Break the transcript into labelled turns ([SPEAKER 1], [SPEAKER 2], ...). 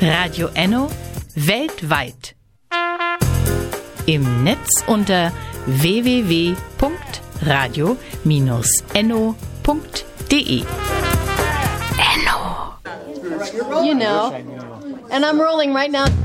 [SPEAKER 1] Radio Enno weltweit. Im Netz unter www.radio-enno.de. Enno.
[SPEAKER 2] You know, and I'm rolling right now.